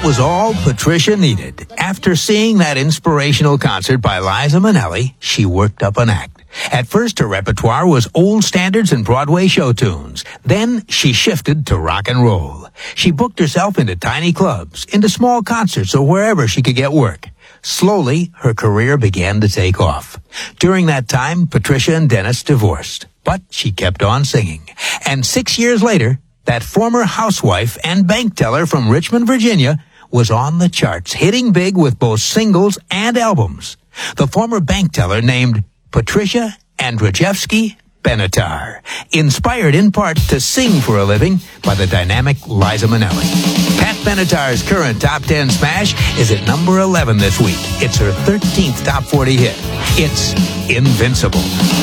was all Patricia needed. After seeing that inspirational concert by Liza Minnelli, she worked up an act. At first, her repertoire was old standards and Broadway show tunes. Then she shifted to rock and roll. She booked herself into tiny clubs, into small concerts, or wherever she could get work. Slowly, her career began to take off. During that time, Patricia and Dennis divorced, but she kept on singing. And 6 years later, that former housewife and bank teller from Richmond, Virginia, was on the charts, hitting big with both singles and albums. The former bank teller named Patricia Andrzejewski Benatar, inspired in part to sing for a living by the dynamic Liza Minnelli. Pat Benatar's current Top 10 smash is at number 11 this week. It's her 13th Top 40 hit. It's Invincible.